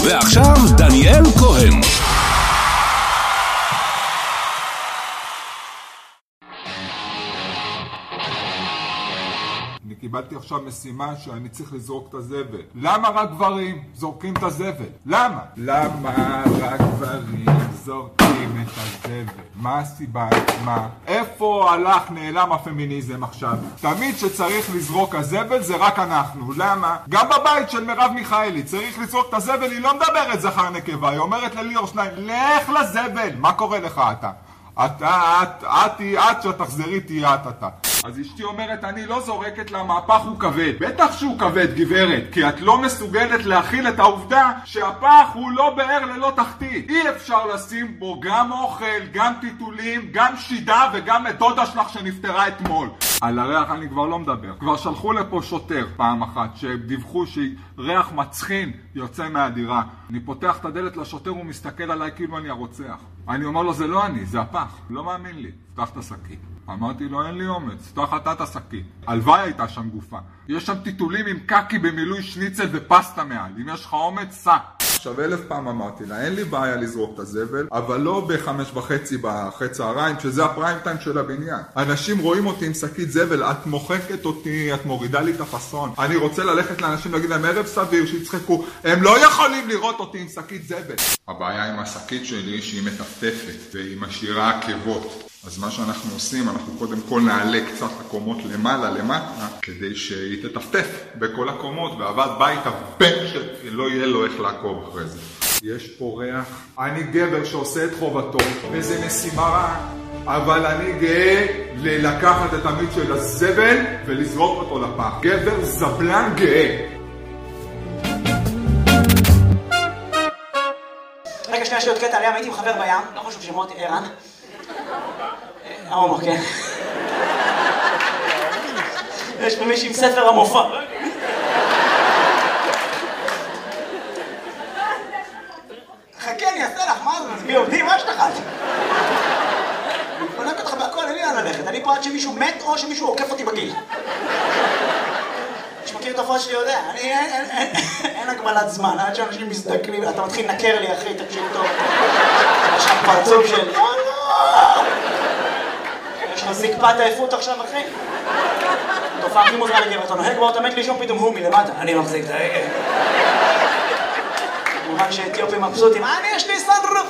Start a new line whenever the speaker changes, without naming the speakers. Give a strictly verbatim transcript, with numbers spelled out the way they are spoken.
ועכשיו דניאל כהן.
אני קיבלתי עכשיו משימה שאני צריך לזרוק את הזבל. למה רק גברים זורקים את הזבל? למה? למה רק גברים זורקים את הזבל? מה הסיבה? מה? איפה הלך נעלם הפמיניזם עכשיו? תמיד שצריך לזרוק הזבל זה רק אנחנו. למה? גם בבית של מרב מיכאלי צריך לזרוק את הזבל, היא לא מדברת זכר נקבה, היא אומרת לליאור שניים, לך לזבל. מה קורה לך אתה? אתה, את, את, את, שתחזרי תהיה את אתה. אז אשתי אומרת, אני לא זורקת למהפך הוא כבד. בטח שהוא כבד, גברת, כי את לא מסוגלת להכיל את העובדה שהפח הוא לא באר ללא תחתית. אי אפשר לשים בו גם אוכל, גם טיטולים, גם שידה וגם את דודה שלך שנפטרה אתמול. על הריח אני כבר לא מדבר. כבר שלחו לפה שוטר פעם אחת שדיווחו שריח מצחין יוצא מהדירה. אני פותח את הדלת לשוטר, הוא מסתכל עליי כאילו אני הרוצח. אני אומר לו, זה לא אני, זה הפח. לא מאמין לי. פתח את השקית. אמרתי לו, אין לי אומץ, פתח אתה את השקית. הלוואי הייתה שם גופה. יש שם טיטולים עם קקי במילוי שניצל ופסטה מעל. אם יש לך אומץ, סע. עכשיו אלף פעם אמרתי לה, אין לי בעיה לזרוק את הזבל, אבל לא בחמש וחצי באחרי צהריים, שזה הפריים טיים של הבניין. אנשים רואים אותי עם שקית זבל, את מוחקת אותי, את מורידה לי את הפסון. אני רוצה ללכת לאנשים להגיד להם, ערב סביר, שיצחקו. הם לא יכולים לראות אותי עם שקית זבל. הבעיה עם השקית שלי שהיא מטפטפת והיא משאירה עקבות. אז מה שאנחנו עושים, אנחנו קודם כל נעלה קצת הקומות למעלה, למטה, כדי שהיא תטפטף בכל הקומות, ועבד בית הבן שלא יהיה לו איך לעקוב אחרי זה. יש פה ריח. אני גבר שעושה את חובתו, וזה משימה רעה, אבל אני גאה לקחת את המיץ של הזבל ולזרוק אותו לפח. גבר זבלן גאה.
רגע, שנייה, יש לי עוד קטע עליהם, הייתי מחבר בים, לא חשוב שמות, ערן. ההומו, כן. יש פה מישהי עם ספר המופע. חכה, אני אעשה לך, מה זה? מזמי עובדים? מה שלך? אני חונק אותך בהכל, אין לי לאן ללכת. אני פה עד שמישהו מת או שמישהו עוקף אותי בגיל. שמכיר את הפרט שלי יודע, אני אין הגבלת זמן, עד שאנשים מזדקנים, אתה מתחיל לנקר לי אחי, תקשיב טוב. יש לך פרצוף של... יש לך זקפת עייפות עכשיו, אחי? תופעה הכי מוזרה לגבר, אתה נוהג באות מת לישון פתאום הוא מלמטה. אני מחזיק את הרגל. כמובן שאתיופים מבסוטים, אני יש לי סנרוף.